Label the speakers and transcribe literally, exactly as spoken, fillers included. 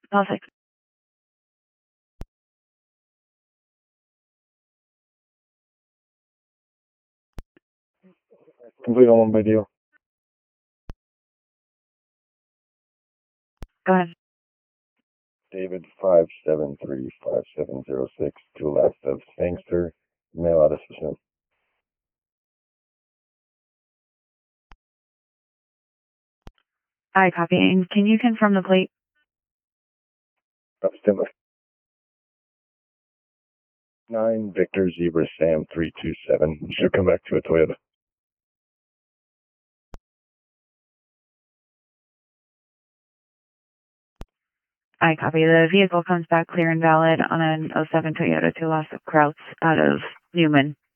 Speaker 1: All six.
Speaker 2: Complete on one by deal.
Speaker 1: Go ahead.
Speaker 2: David five seven three five seven zero six to left of Spangster, mail out of Sassoon.
Speaker 1: I copy. And can you confirm the plate?
Speaker 2: Up Stimler. Nine Victor Zebra Sam three two seven. Should come back to a Toyota.
Speaker 1: I copy. The vehicle comes back clear and valid on an oh seven Toyota to loss of Krauts out of Newman.